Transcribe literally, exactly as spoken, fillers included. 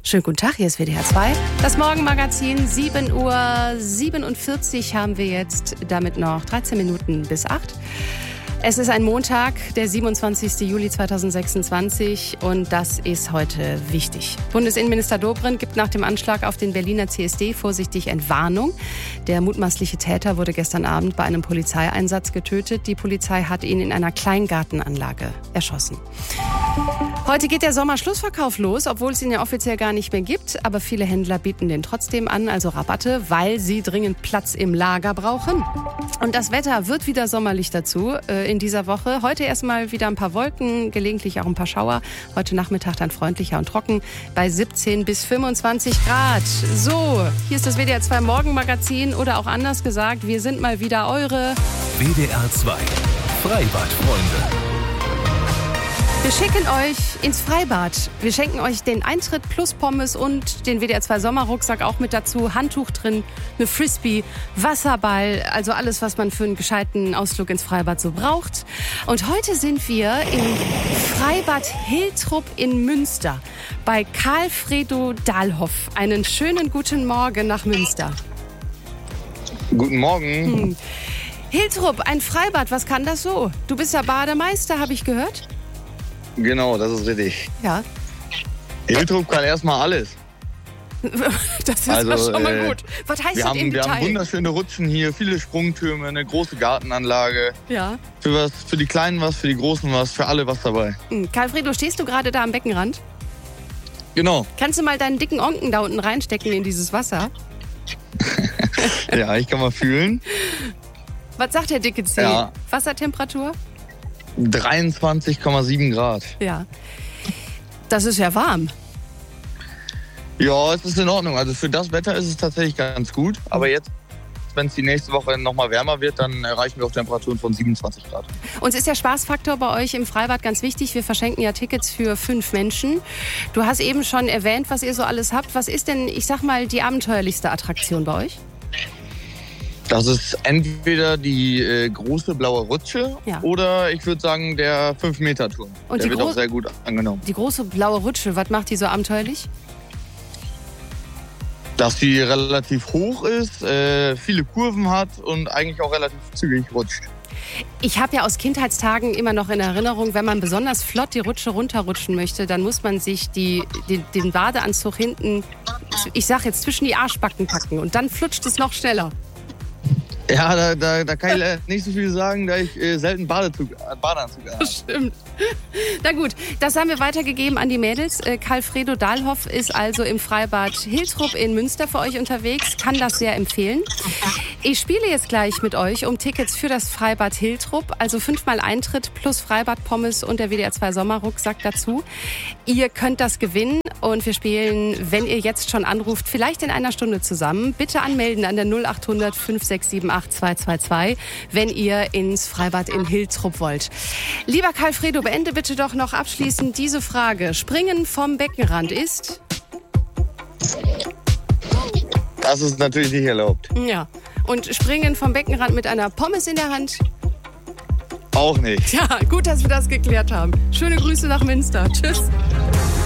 Schönen guten Tag, hier ist W D R zwei. Das Morgenmagazin, sieben Uhr siebenundvierzig haben wir jetzt, damit noch dreizehn Minuten bis acht. Es ist ein Montag, der siebenundzwanzigsten Juli zweitausendsechsundzwanzig und das ist heute wichtig. Bundesinnenminister Dobrindt gibt nach dem Anschlag auf den Berliner C S D vorsichtig Entwarnung. Der mutmaßliche Täter wurde gestern Abend bei einem Polizeieinsatz getötet. Die Polizei hat ihn in einer Kleingartenanlage erschossen. Heute geht der Sommerschlussverkauf los, obwohl es ihn ja offiziell gar nicht mehr gibt. Aber viele Händler bieten den trotzdem an, also Rabatte, weil sie dringend Platz im Lager brauchen. Und das Wetter wird wieder sommerlich dazu äh, in dieser Woche. Heute erstmal wieder ein paar Wolken, gelegentlich auch ein paar Schauer. Heute Nachmittag dann freundlicher und trocken bei siebzehn bis fünfundzwanzig Grad. So, hier ist das W D R zwei Morgenmagazin oder auch anders gesagt, wir sind mal wieder eure W D R zwei Freibadfreunde. Wir schicken euch ins Freibad. Wir schenken euch den Eintritt plus Pommes und den W D R zwei Sommerrucksack auch mit dazu. Handtuch drin, eine Frisbee, Wasserball, also alles, was man für einen gescheiten Ausflug ins Freibad so braucht. Und heute sind wir im Freibad Hiltrup in Münster bei Karl-Fredo Dahlhoff. Einen schönen guten Morgen nach Münster. Guten Morgen. Hm. Hiltrup, ein Freibad, was kann das so? Du bist ja Bademeister, habe ich gehört. Genau, das ist richtig. Ja. Hiltrup kann erstmal alles. Das ist also, ja schon mal äh, gut. Was heißt wir das haben, im Wir Detail? haben wunderschöne Rutschen hier, viele Sprungtürme, eine große Gartenanlage. Ja. Für, was, für die Kleinen was, für die Großen was, für alle was dabei. Hm. Karl-Fredo, stehst du gerade da am Beckenrand? Genau. Kannst du mal deinen dicken Onken da unten reinstecken in dieses Wasser? Ja, ich kann mal fühlen. Was sagt der dicke Zeh? Ja. Wassertemperatur? dreiundzwanzig Komma sieben Grad. Ja. Das ist ja warm. Ja, es ist in Ordnung. Also für das Wetter ist es tatsächlich ganz gut. Aber jetzt, wenn es die nächste Woche noch mal wärmer wird, dann erreichen wir auch Temperaturen von siebenundzwanzig Grad. Uns ist der Spaßfaktor bei euch im Freibad ganz wichtig. Wir verschenken ja Tickets für fünf Menschen. Du hast eben schon erwähnt, was ihr so alles habt. Was ist denn, ich sag mal, die abenteuerlichste Attraktion bei euch? Das ist entweder die äh, große blaue Rutsche Ja. oder ich würde sagen der fünf Meter Turm. Und der die wird gro- auch sehr gut angenommen. Die große blaue Rutsche, was macht die so abenteuerlich? Dass sie relativ hoch ist, äh, viele Kurven hat und eigentlich auch relativ zügig rutscht. Ich habe ja aus Kindheitstagen immer noch in Erinnerung, wenn man besonders flott die Rutsche runterrutschen möchte, dann muss man sich die, den, den Badeanzug hinten, ich sag jetzt, zwischen die Arschbacken packen und dann flutscht es noch schneller. Ja, da, da, da kann ich äh, nicht so viel sagen, da ich äh, selten Badezug, äh, Badeanzug habe. Stimmt. Na gut, das haben wir weitergegeben an die Mädels. Äh, Karl-Fredo Dahlhoff ist also im Freibad Hiltrup in Münster für euch unterwegs, kann das sehr empfehlen. Ich spiele jetzt gleich mit euch um Tickets für das Freibad Hiltrup, also fünfmal Eintritt plus Freibad-Pommes und der W D R zwei Sommerrucksack dazu. Ihr könnt das gewinnen und wir spielen, wenn ihr jetzt schon anruft, vielleicht in einer Stunde zusammen. Bitte anmelden an der null acht hundert fünf sechs sieben acht zwei zwei zwei, wenn ihr ins Freibad in Hiltrup wollt. Lieber Karl-Fredo, beende bitte doch noch abschließend diese Frage. Springen vom Beckenrand ist? Das ist natürlich nicht erlaubt. Ja. Und springen vom Beckenrand mit einer Pommes in der Hand? Auch nicht. Ja, gut, dass wir das geklärt haben. Schöne Grüße nach Münster. Tschüss.